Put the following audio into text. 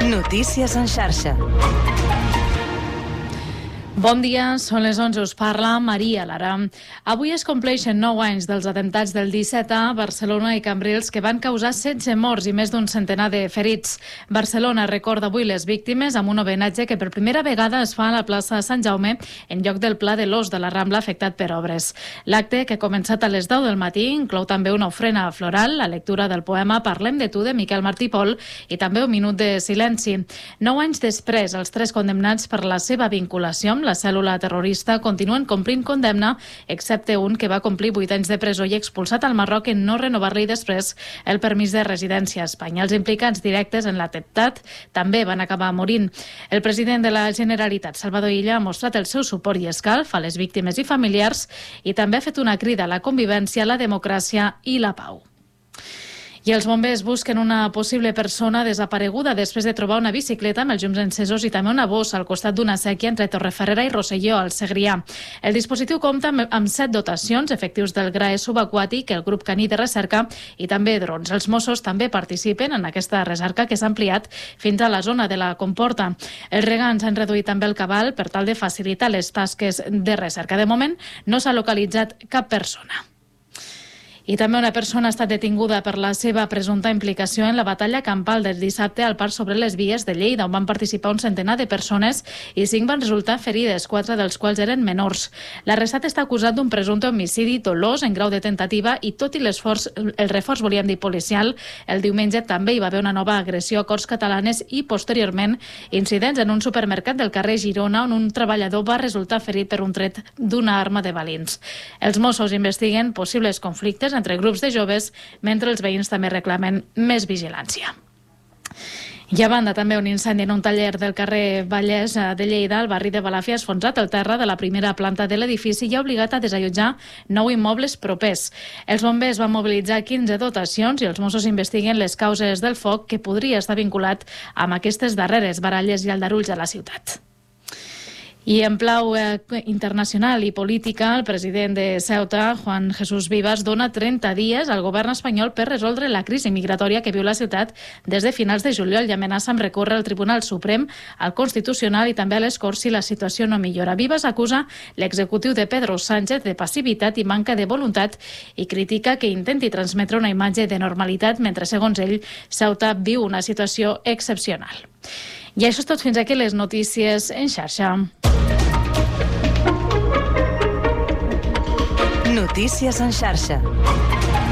Notícies en xarxa. Bon dia, són les 11, us parla Maria Lara. Avui es compleixen 9 anys dels atemptats del 17 a Barcelona i Cambrils que van causar 16 morts i més d'un centenar de ferits. Barcelona recorda avui les víctimes amb un homenatge que per primera vegada es fa a la plaça de Sant Jaume en lloc del Pla de l'Os de la Rambla afectat per obres. L'acte, que ha començat a les 10 del matí, inclou també una ofrena floral, la lectura del poema Parlem de tu de Miquel Martí i Pol i també un minut de silenci. 9 anys després, els 3 condemnats per la seva vinculació amb la cèl·lula terrorista continuen complint condemna, excepte un que va complir 8 anys de presó i expulsat al Marroc en no renovar-li després el permís de residència a Espanya. Els implicats directes en l'atemptat també van acabar morint. El president de la Generalitat, Salvador Illa, ha mostrat el seu suport i escalf a les víctimes i familiars i també ha fet una crida a la convivència, la democràcia i la pau. I els bombers busquen una possible persona desapareguda després de trobar una bicicleta amb els llums encesos i també una bossa al costat d'una sèquia entre Torreferrera i Rosselló, al Segrià. El dispositiu compta amb 7 dotacions, efectius del GRAE subaquàtic, el grup caní de recerca i també drons. Els Mossos també participen en aquesta recerca que s'ha ampliat fins a la zona de la Comporta. Els regants han reduït també el cabal per tal de facilitar les tasques de recerca. De moment no s'ha localitzat cap persona. I també una persona ha estat detinguda per la seva presumpta implicació en la batalla campal del dissabte al Parc sobre les Vies de Lleida, on van participar un centenar de persones i 5 van resultar ferides, 4 dels quals eren menors. L'arrestat està acusat d'un presumpte homicidi dolós en grau de tentativa i tot i el reforç, volíem dir, policial, el diumenge també hi va haver una nova agressió a Corts Catalanes i, posteriorment, incidents en un supermercat del carrer Girona on un treballador va resultar ferit per un tret d'una arma de balins. Els Mossos investiguen possibles conflictes entre grups de joves, mentre els veïns també reclamen més vigilància. I a banda, també un incendi en un taller del carrer Vallès de Lleida, al barri de Balàfia, ha esfonsat el terra de la primera planta de l'edifici i ha obligat a desallotjar 9 immobles propers. Els bombers van mobilitzar 15 dotacions i els Mossos investiguen les causes del foc que podria estar vinculat amb aquestes darreres baralles i aldarulls a la ciutat. I en clau internacional i política, el president de Ceuta, Juan Jesús Vivas, dona 30 dies al govern espanyol per resoldre la crisi migratòria que viu la ciutat des de finals de juliol i amenaça amb recórrer al Tribunal Suprem, al Constitucional i també a les Corts si la situació no millora. Vivas acusa l'executiu de Pedro Sánchez de passivitat i manca de voluntat i critica que intenti transmetre una imatge de normalitat mentre, segons ell, Ceuta viu una situació excepcional. I això és tot, fins aquí les notícies en xarxa. Notícies en xarxa.